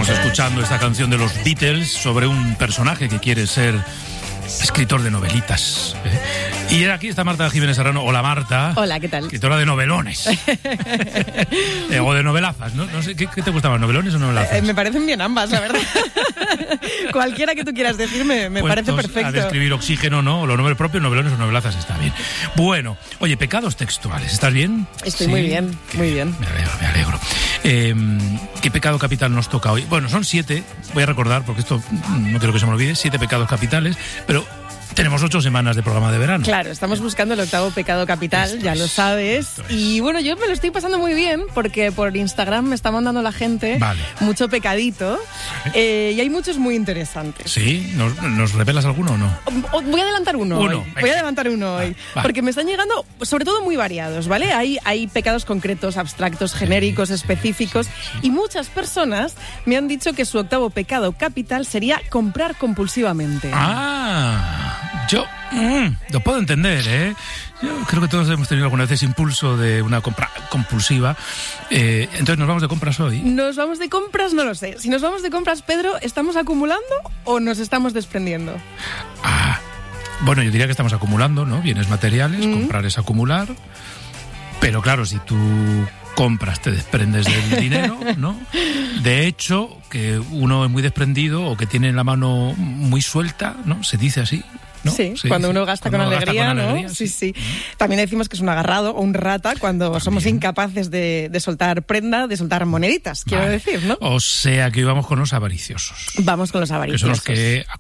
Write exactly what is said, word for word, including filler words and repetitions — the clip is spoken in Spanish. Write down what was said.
escuchando esta canción de los Beatles sobre un personaje que quiere ser escritor de novelitas. ¿eh? Y aquí está Marta Jiménez Serrano. Hola, Marta. Hola, ¿qué tal? Escritora de novelones. eh, o de novelazas, ¿no? no sé, ¿qué, ¿Qué te gusta más, novelones o novelazas? Eh, me parecen bien ambas, la verdad. Cualquiera que tú quieras decir me, me parece perfecto. A describir oxígeno, ¿no? O los nombres propios, novelones o novelazas, está bien. Bueno, oye, pecados textuales, ¿estás bien? Estoy ¿Sí? muy bien, Qué muy bien. Me alegro, me alegro. Eh, ¿Qué pecado capital nos toca hoy? Bueno, son siete, voy a recordar, porque esto no quiero que se me olvide, siete pecados capitales, pero tenemos ocho semanas de programa de verano. Claro, estamos buscando el octavo pecado capital, esto ya es, lo sabes. Y bueno, yo me lo estoy pasando muy bien porque por Instagram me está mandando la gente vale. mucho pecadito eh, y hay muchos muy interesantes. ¿Sí? ¿Nos, ¿nos revelas alguno o no? Voy a adelantar uno, uno hoy. Voy a adelantar uno hoy. Va. Porque me están llegando, sobre todo muy variados, ¿vale? Hay, hay pecados concretos, abstractos, genéricos, sí, específicos. Sí, sí. Y muchas personas me han dicho que su octavo pecado capital sería comprar compulsivamente. Ah... Yo mm, lo puedo entender, ¿eh? Yo creo que todos hemos tenido alguna vez ese impulso de una compra compulsiva. Eh, entonces, ¿nos vamos de compras hoy? ¿Nos vamos de compras? No lo sé. Si nos vamos de compras, Pedro, ¿estamos acumulando o nos estamos desprendiendo? Ah, bueno, yo diría que estamos acumulando, ¿no? Bienes materiales, mm. comprar es acumular. Pero claro, si tú compras, te desprendes del dinero, ¿no? De hecho, que uno es muy desprendido o que tiene la mano muy suelta, ¿no? Se dice así. ¿No? Sí, sí, cuando sí. uno gasta, cuando con, uno alegría, gasta con ¿no? alegría, Sí, sí. sí. Uh-huh. También decimos que es un agarrado o un rata cuando También. somos incapaces de, de soltar prenda, de soltar moneditas, quiero vale. decir, ¿no? O sea que hoy vamos con los avariciosos. Vamos con los avariciosos. Que son los que